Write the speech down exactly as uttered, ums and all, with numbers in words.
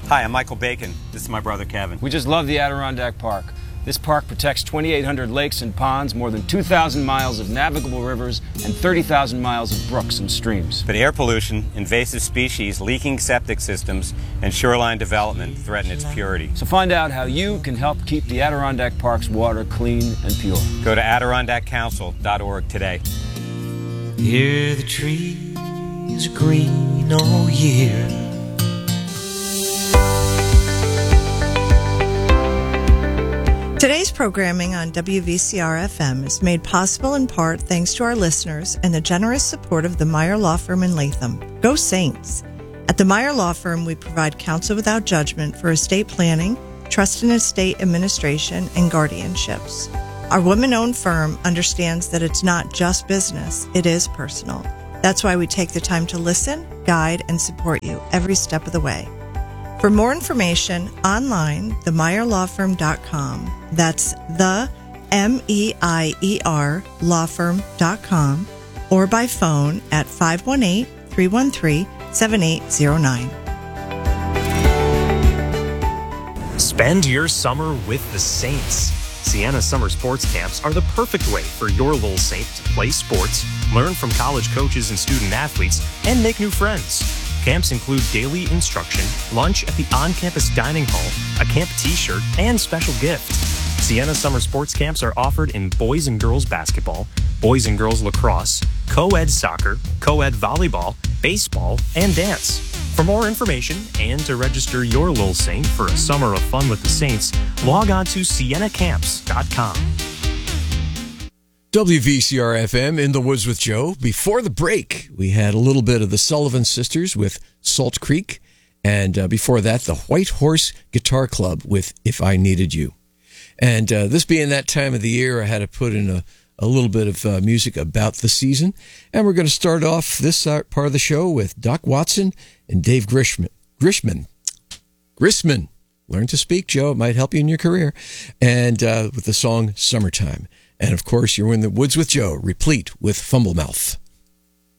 Hi, I'm Michael Bacon. This is my brother Kevin. We just love the Adirondack Park. This park protects twenty-eight hundred lakes and ponds, more than two thousand miles of navigable rivers, and thirty thousand miles of brooks and streams. But air pollution, invasive species, leaking septic systems, and shoreline development threaten its purity. So find out how you can help keep the Adirondack Park's water clean and pure. Go to adirondack council dot org today. Hear the trees green all year. Today's programming on W V C R F M is made possible in part thanks to our listeners and the generous support of the Meyer Law Firm in Latham. Go Saints! At the Meyer Law Firm, we provide counsel without judgment for estate planning, trust and estate administration, and guardianships. Our women-owned firm understands that it's not just business, it is personal. That's why we take the time to listen, guide, and support you every step of the way. For more information, online, the meyer law firm dot com. That's the M E I E R law firm dot com, or by phone at five one eight, three one three, seven eight zero nine. Spend your summer with the Saints. Sienna Summer Sports Camps are the perfect way for your little Saint to play sports, learn from college coaches and student athletes, and make new friends. Camps include daily instruction, lunch at the on-campus dining hall, a camp t-shirt, and special gift. Sienna Summer Sports Camps are offered in boys and girls basketball, boys and girls lacrosse, co-ed soccer, co-ed volleyball, baseball, and dance. For more information and to register your little Saint for a summer of fun with the Saints, log on to sienna camps dot com. W V C R F M in the Woods with Joe. Before the break, we had a little bit of the Sullivan Sisters with Salt Creek, and uh, before that, the White Horse Guitar Club with If I Needed You. And uh, this being that time of the year, I had to put in a, a little bit of uh, music about the season, and we're going to start off this uh, part of the show with Doc Watson and Dave Grishman. Grishman. Grissman. Learn to speak, Joe. It might help you in your career. And uh, with the song Summertime. And, of course, you're in the Woods with Joe, replete with Fumble Mouth.